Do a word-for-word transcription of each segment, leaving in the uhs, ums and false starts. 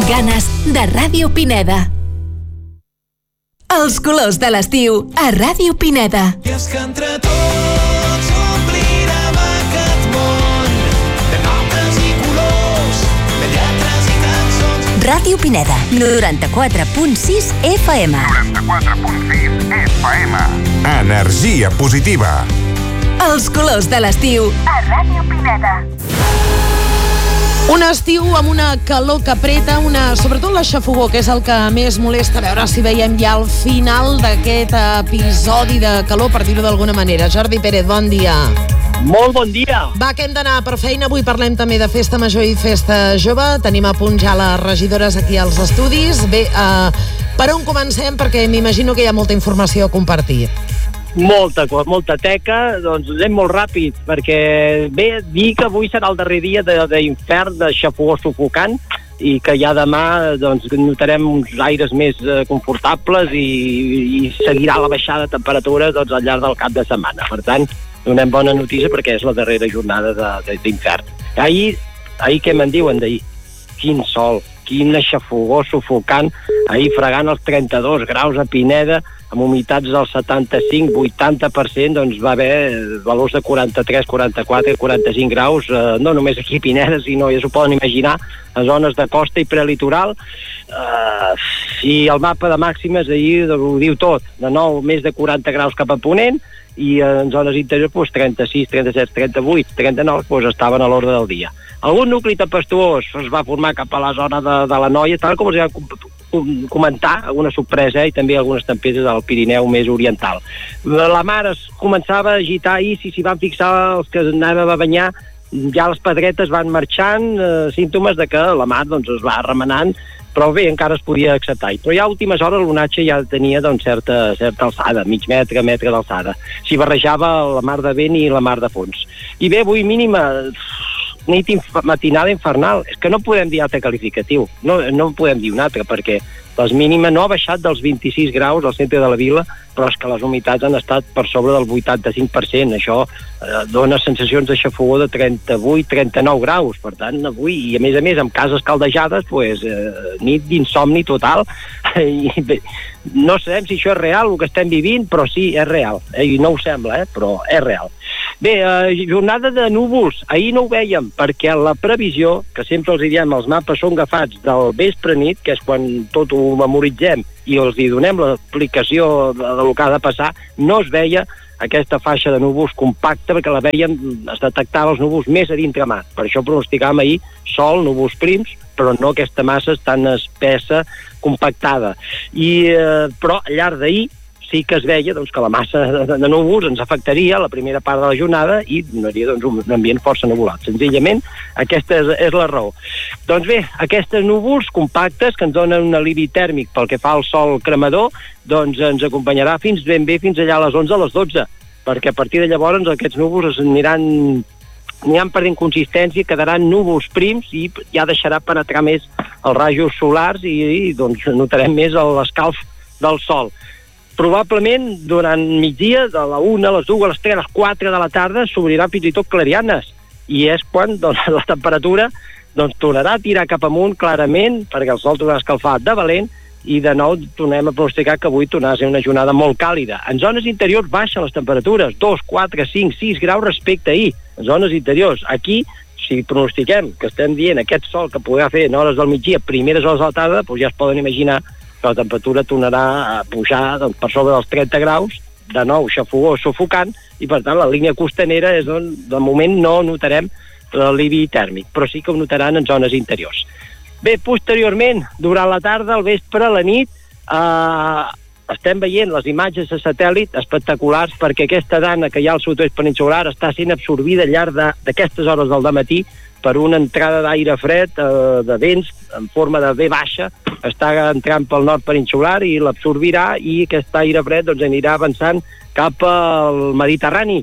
amb ganes de Ràdio Pineda. Els colors de l'estiu a Ràdio Pineda. I és que entre tots omplirem aquest món de notes i colors, de lletres i cançons. Ràdio Pineda, noranta-quatre punt sis F M. noranta-quatre punt sis F M. Energia positiva. Els colors de l'estiu A Ràdio Pineda. Un estiu amb una calor que apreta, una, sobretot la xafogó, que és el que més molesta. A veure si veiem ja el final d'aquest episodi de calor, per dir-ho d'alguna manera. Jordi Pérez, bon dia. Molt bon dia. Va, que hem d'anar per feina. Avui parlem també de festa major i festa jove. Tenim a punt ja les regidores aquí als estudis. Bé, uh, per on comencem? Perquè m'imagino que hi ha molta informació a compartir. Molta, molta teca, doncs anem molt ràpid, perquè ve dir que avui serà el darrer dia d'infern, de, de xafogó sufocant, i que ja demà doncs, notarem uns aires més eh, confortables i, i seguirà la baixada de temperatura doncs, al llarg del cap de setmana. Per tant, donem bona notícia perquè és la darrera jornada d'infern. Ahir, ahir què me'n diuen d'ahir? Quin sol, quina xafogó sufocant, ahir fregant els trenta-dos graus a Pineda, amb humitats del setanta-cinc vuitanta per cent, doncs va haver valors de quaranta-tres, quaranta-quatre, quaranta-cinc graus, eh, no només aquí a Pineda, sinó ja s'ho poden imaginar, a zones de costa i prelitoral. Eh, I el mapa de màximes ahir ho diu tot, de nou més de quaranta graus cap a ponent, i en zones interiors doncs, trenta-sis, trenta-set, trenta-vuit, trenta-nou doncs, estaven a l'ordre del dia. Algun nucli tempestuós es va formar cap a la zona de, de la Noia, tal com us ja comentar, alguna sorpresa, eh, i també algunes temperes al Pirineu més oriental. La mar es començava a agitar ahir, si s'hi van fixar els que anàvem a banyar, ja les pedretes van marxant, eh, símptomes de que la mar doncs, es va remenant, però bé, encara es podia acceptar. Però ja a últimes hores l'onatge ja tenia doncs, certa, certa alçada, mig metre, metre d'alçada. S'hi barrejava la mar de vent i la mar de fons. I bé, avui mínima nit inf matinada infernal. És que no podem dir altre qualificatiu, no, no podem dir un altre, perquè les mínimes no ha baixat dels vint-i-sis graus al centre de la vila, però és que les humitats han estat per sobre del vuitanta-cinc per cent. Això eh, dona sensacions de xafogó de trenta-vuit trenta-nou graus. Per tant, avui, i a més a més amb cases caldejades, pues, eh, nit d'insomni total. I bé, no sabem si això és real, el que estem vivint, però sí, és real. Eh? I no ho sembla, eh? Però és real. Bé, eh, jornada de núvols. Ahir no ho vèiem, perquè la previsió, que sempre els diem, els mapes són agafats del vespre nit, que és quan tot ho memoritzem i els hi donem l'aplicació de, de lo que ha de passar, no es veia aquesta faixa de núvols compacta, perquè la vèiem, es detectava els núvols més a dintre mar. Per això pronosticàvem ahir sol, núvols prims, però no aquesta massa tan espessa, compactada. I, eh, però al llarg d'ahir sí que es veia doncs, que la massa de, de núvols ens afectaria la primera part de la jornada i donaria doncs, un ambient força nuvolat. Senzillament, aquesta és, és la raó. Doncs bé, aquests núvols compactes que ens donen un alivi tèrmic pel que fa al sol cremador, doncs ens acompanyarà fins ben bé fins allà a les onze, a les dotze, perquè a partir de llavors aquests núvols es aniran aniran perdent consistència, quedaran núvols prims i ja deixarà penetrar més els rajos solars i, i doncs, notarem més l'escalf del sol. Probablement durant migdia, de la una, a les dues, a les tres, a les quatre de la tarda, s'obriran fins i tot clarianes. I és quan doncs, la temperatura doncs, tornarà a tirar cap amunt clarament, perquè el sol tornarà a escalfar de valent, i de nou tornem a pronosticar que avui tornarà a ser una jornada molt càlida. En zones interiors baixen les temperatures, dos, quatre, cinc, sis graus respecte a ahir, en zones interiors. Aquí, si pronostiquem que estem dient aquest sol que podrà fer en hores del migdia, primeres hores de la tarda, doncs ja es poden imaginar que la temperatura tornarà a pujar doncs, per sobre dels trenta graus, de nou xafogó sufocant, i per tant la línia costanera és on de moment no notarem l'alivi tèrmic, però sí que ho notaran en zones interiors. Bé, posteriorment, durant la tarda, al vespre, a la nit, eh, estem veient les imatges de satèl·lit espectaculars, perquè aquesta dana que hi ha al sud-oest peninsular està sent absorbida al llarg d'aquestes hores del dematí per una entrada d'aire fred, eh, de vents en forma de V baixa, està entrant pel nord peninsular i l'absorbirà, i aquest aire fred doncs, anirà avançant cap al Mediterrani.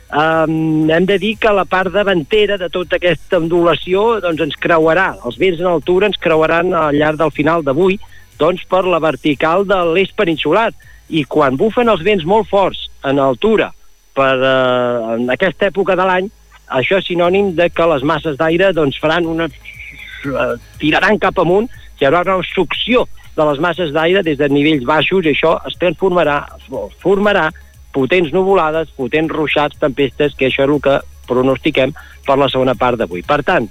Um, hem de dir que la part davantera de tota aquesta ondulació doncs, ens creuarà, els vents en altura ens creuaran al llarg del final d'avui doncs, per la vertical de l'est peninsular, i quan bufen els vents molt forts en altura per uh, en aquesta època de l'any, això és sinònim de que les masses d'aire doncs, faran una eh, tiraran cap amunt, hi haurà una succió de les masses d'aire des de nivells baixos i això es transformarà, es formarà potents nuvolades, potents ruixats, tempestes, que això és el que pronostiquem per la segona part d'avui. Per tant,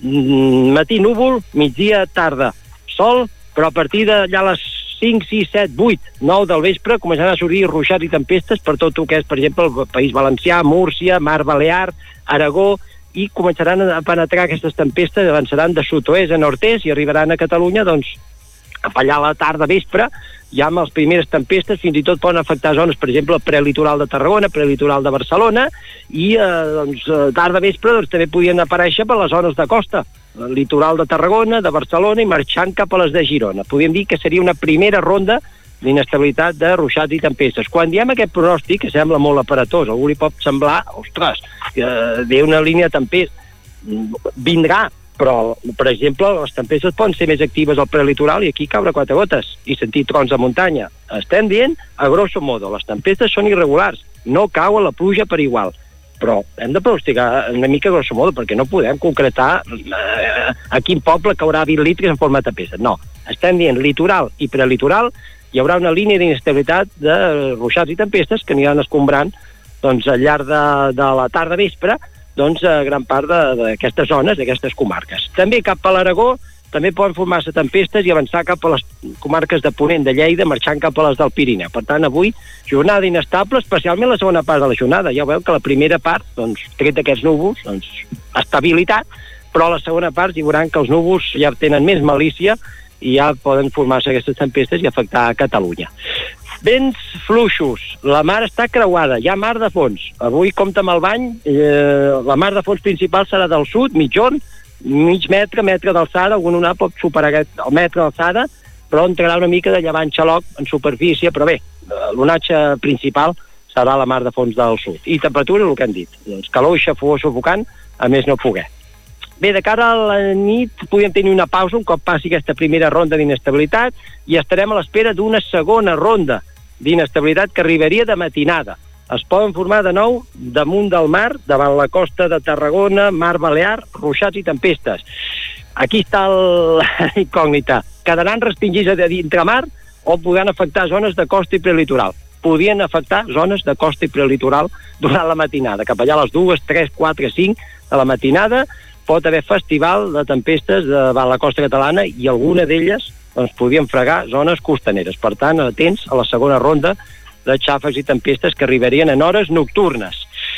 matí núvol, migdia, tarda, sol, però a partir d'allà a les cinc, sis, set, vuit, nou del vespre començaran a sortir ruixats i tempestes per tot el que és, per exemple, el País Valencià, Múrcia, Mar Balear, Aragó, i començaran a penetrar aquestes tempestes, avançaran de sud-oest a nord-est i arribaran a Catalunya, doncs, cap allà a la tarda, vespre, ja amb les primeres tempestes, fins i tot poden afectar zones, per exemple, el prelitoral de Tarragona, prelitoral de Barcelona, i eh, doncs, tarda, vespre, doncs, també podien aparèixer per les zones de costa, el litoral de Tarragona, de Barcelona, i marxant cap a les de Girona. Podríem dir que seria una primera ronda d'inestabilitat de ruixats i tempestes. Quan diem aquest pronòstic, que sembla molt aparatós, algú li pot semblar, ostres, que ve una línia de tempest, vindrà, però, per exemple, les tempestes poden ser més actives al prelitoral i aquí caure quatre gotes i sentir trons de muntanya. Estem dient, a grosso modo, les tempestes són irregulars, no cau la pluja per igual, però hem de pronosticar una mica a grosso modo perquè no podem concretar eh, a quin poble caurà vint litres en forma de tempesta. No, estem dient litoral i prelitoral hi haurà una línia d'inestabilitat de ruixats i tempestes que aniran escombrant doncs, al llarg de, de la tarda vespre doncs, a gran part d'aquestes zones, d'aquestes comarques. També cap a l'Aragó, també poden formar-se tempestes i avançar cap a les comarques de Ponent, de Lleida, marxant cap a les del Pirineu. Per tant, avui, jornada inestable, especialment la segona part de la jornada. Ja veu que la primera part, doncs, tret d'aquests núvols, doncs, estabilitat, però a la segona part hi veuran que els núvols ja tenen més malícia i ja poden formar-se aquestes tempestes i afectar a Catalunya. Vents fluixos, la mar està creuada, hi ha mar de fons. Avui, compta amb el bany, eh, la mar de fons principal serà del sud, mitjon, mig metre, metre d'alçada, algun una pot superar el metre d'alçada, però entrarà una mica de llevant xaloc en superfície, però bé, l'onatge principal serà la mar de fons del sud. I temperatura, el que han dit, doncs calor i xafogor sufocant, a més no poder. Bé, de cara a la nit podem tenir una pausa un cop passi aquesta primera ronda d'inestabilitat i estarem a l'espera d'una segona ronda d'inestabilitat que arribaria de matinada. Es poden formar de nou damunt del mar, davant la costa de Tarragona, Mar Balear, ruixats i tempestes. Aquí està la incògnita. Quedaran restringits a dintre mar o podran afectar zones de costa i prelitoral? Podien afectar zones de costa i prelitoral durant la matinada. Cap allà a les dues, tres, quatre, cinc de la matinada pot haver festival de tempestes davant la costa catalana i alguna d'elles doncs, podien fregar zones costaneres. Per tant, atents a la segona ronda de xàfecs i tempestes que arribarien en hores nocturnes.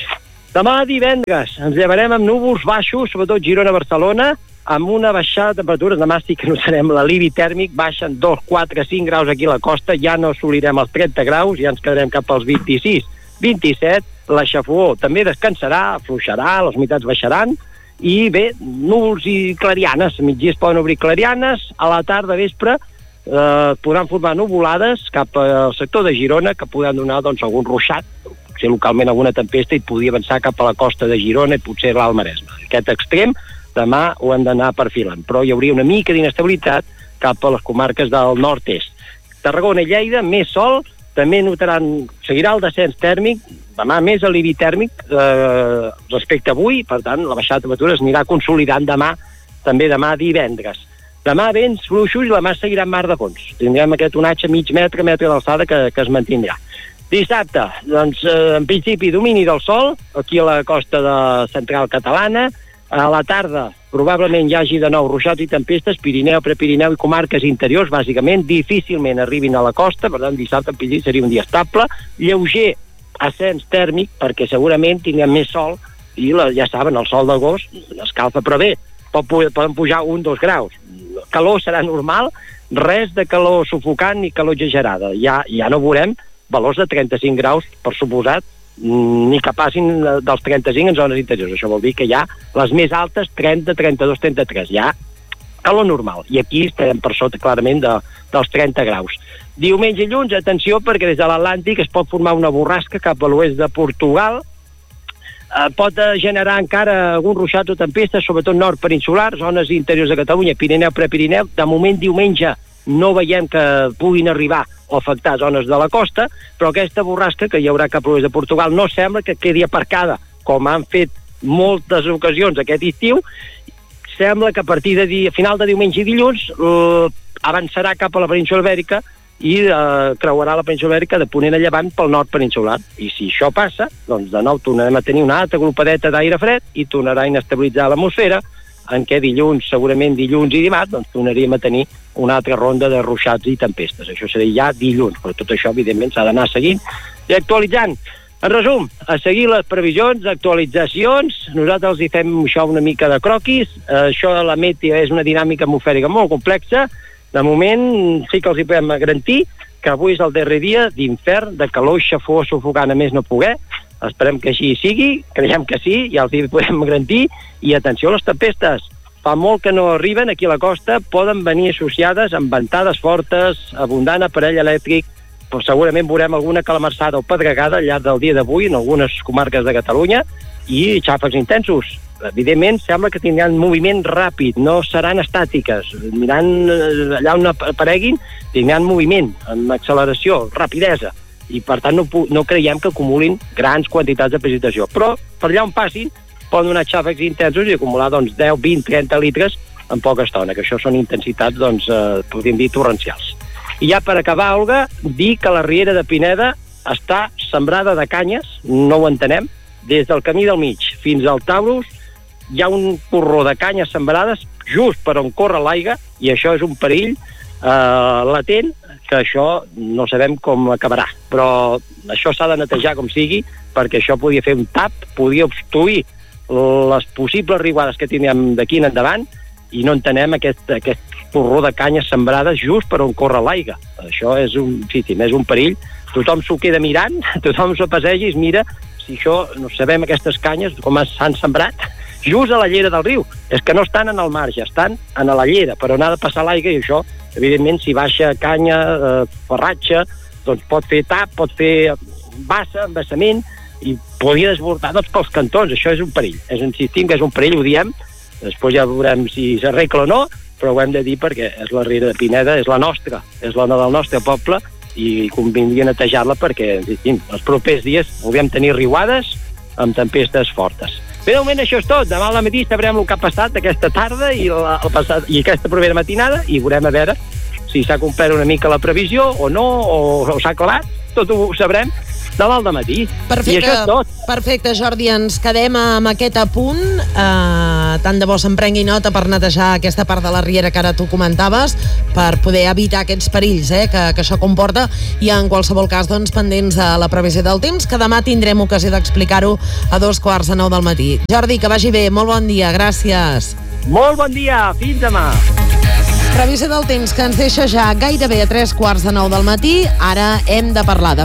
Demà divendres ens llevarem amb núvols baixos, sobretot Girona-Barcelona, amb una baixada de temperatures. Demà sí que notarem l'alivi tèrmic, baixen dos, quatre, cinc graus aquí a la costa, ja no assolirem els trenta graus, ja ens quedarem cap als vint-i-sis, vint-i-set, la xafogor també descansarà, afluixarà, les humitats baixaran, i bé, núvols i clarianes, a migdia es poden obrir clarianes, a la tarda vespre eh, podran formar nuvolades cap al sector de Girona que podran donar doncs, algun ruixat, potser localment alguna tempesta i podria avançar cap a la costa de Girona i potser l'Alt Maresme. Aquest extrem demà ho hem d'anar perfilant, però hi hauria una mica d'inestabilitat cap a les comarques del nord-est. Tarragona i Lleida, més sol, també notaran, seguirà el descens tèrmic, demà més alivi tèrmic eh, respecte a avui, per tant, la baixada de temperatures anirà consolidant demà, també demà divendres. Demà vents fluixos i la mar seguirà en mar de fons. Tindrem aquest onatge mig metre, metre d'alçada que, que es mantindrà. Dissabte, doncs, eh, en principi, domini del sol, aquí a la costa de central catalana. A la tarda, probablement hi hagi de nou ruixats i tempestes, Pirineu, Prepirineu i comarques interiors, bàsicament, difícilment arribin a la costa, per tant, dissabte en principi seria un dia estable, lleuger ascens tèrmic, perquè segurament tinguem més sol, i la, ja saben, el sol d'agost escalfa, però bé, pot, poden pujar un, dos graus. Calor serà normal, res de calor sufocant ni calor exagerada. Ja, ja no veurem valors de trenta-cinc graus, per suposat, ni que passin dels trenta-cinc en zones interiors. Això vol dir que ja les més altes, trenta, trenta-dos, trenta-tres, ja calor normal. I aquí estarem per sota, clarament, de, dels trenta graus. Diumenge i dilluns, atenció, perquè des de l'Atlàntic es pot formar una borrasca cap a l'oest de Portugal. Eh, pot generar encara algun ruixat o tempesta, sobretot nord peninsular, zones interiors de Catalunya, Pirineu, Prepirineu. De moment, diumenge, no veiem que puguin arribar o afectar zones de la costa, però aquesta borrasca que hi haurà cap a l'oest de Portugal no sembla que quedi aparcada, com han fet moltes ocasions aquest estiu. sembla que a partir de dia, final de diumenge i dilluns eh, avançarà cap a la península Ibèrica i eh, creuarà la península Ibèrica de ponent a llevant pel nord peninsular. I si això passa, doncs de nou tornarem a tenir una altra glopadeta d'aire fred i tornarà a inestabilitzar l'atmosfera, en què dilluns, segurament dilluns i dimarts, doncs tornaríem a tenir una altra ronda de ruixats i tempestes. Això seria ja dilluns, però tot això, evidentment, s'ha d'anar seguint i actualitzant. En resum, a seguir les previsions, actualitzacions, nosaltres hi fem això una mica de croquis, això de la meteo és una dinàmica atmosfèrica molt complexa. De moment sí que els hi podem garantir que avui és el darrer dia d'infern, de calor, xafó, sufocant, a més no poder. Esperem que així sigui, creiem que sí, ja els hi podem garantir. I atenció a les tempestes, fa molt que no arriben aquí a la costa, poden venir associades amb ventades fortes, abundant aparell elèctric, però segurament veurem alguna calamarsada o pedregada al llarg del dia d'avui en algunes comarques de Catalunya i xàfecs intensos. Evidentment, sembla que tindran moviment ràpid, no seran estàtiques. Mirant allà on apareguin, tindran moviment, amb acceleració, rapidesa, i per tant no, no creiem que acumulin grans quantitats de precipitació. Però per allà on passin, poden donar xàfecs intensos i acumular doncs, deu, vint, trenta litres en poca estona, que això són intensitats, doncs, eh, podríem dir, torrencials. I ja per acabar, Olga, dir que la Riera de Pineda està sembrada de canyes, no ho entenem, des del camí del mig fins al Taurus hi ha un porró de canyes sembrades just per on corre l'aigua, i això és un perill eh, latent, que això no sabem com acabarà, però això s'ha de netejar com sigui, perquè això podria fer un tap, podria obstruir les possibles riuades que tindrem d'aquí en endavant, i no entenem aquest, aquest porró de canyes sembrades just per on corre l'aigua. Això és un, sí, és un perill. Tothom s'ho queda mirant, tothom s'ho passeja i es mira si això, no sabem aquestes canyes com s'han sembrat just a la llera del riu. És que no estan en el marge, estan en la llera, per on ha de passar l'aigua, i això, evidentment, si baixa canya, eh, ferratge, doncs pot fer tap, pot fer bassa, embassament, i podria desbordar doncs, pels cantons. Això és un perill. És, insistim que és un perill, ho diem, després ja veurem si s'arregla o no, però ho hem de dir perquè és la Riera de Pineda, és la nostra, és la del nostre poble, i convindria netejar-la perquè, insistim, els propers dies podem tenir riuades amb tempestes fortes. Bé, de moment això és tot. Demà al matí sabrem el que ha passat aquesta tarda i, la, el passat, i aquesta propera matinada, i veurem a veure si s'ha complert una mica la previsió o no, o, o s'ha clavat. Tot ho sabrem demà al matí. Perfecte, I això és tot. Perfecte, Jordi, ens quedem amb aquest apunt. Uh, tant de bo se'n prengui nota per netejar aquesta part de la riera que ara tu comentaves, per poder evitar aquests perills eh, que, que això comporta, i en qualsevol cas doncs, pendents de la previsió del temps, que demà tindrem ocasió d'explicar-ho a dos quarts de nou del matí. Jordi, que vagi bé, molt bon dia, gràcies. Molt bon dia, fins demà. Previsió del temps que ens deixa ja gairebé a tres quarts de nou del matí. Ara hem de parlar de